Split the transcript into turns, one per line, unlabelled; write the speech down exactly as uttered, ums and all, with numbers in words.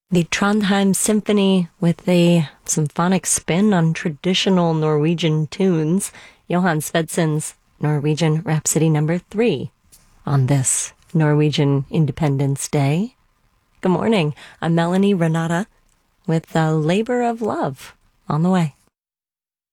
The Trondheim Symphony with a symphonic spin on traditional Norwegian tunes, Johan Svedsen's Norwegian Rhapsody number three on this Norwegian Independence Day. Good morning. I'm Melanie Renata with a Labor of Love on the way.